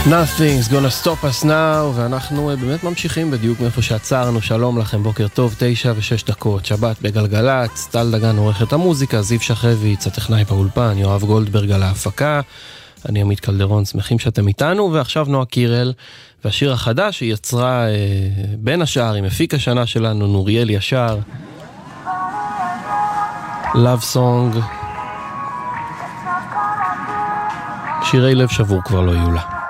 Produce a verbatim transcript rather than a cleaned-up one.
Nothing's gonna stop us now, ואנחנו באמת ממשיכים בדיוק מאיפה שעצרנו. שלום לכם, בוקר טוב, תשע ושש דקות, שבת בגלגלת, טל דגן עורכת המוזיקה, זיו שחביץ, הטכנאי באולפן, יואב גולדברג על ההפקה, אני עמית קלדרון, שמחים שאתם איתנו. ועכשיו נועה קירל, והשיר החדש היא יצרה אה, בין השאר עם מפיק השנה שלנו, נוריאל ישר, Love Song, שירי לב שבור כבר לא יהיו לה.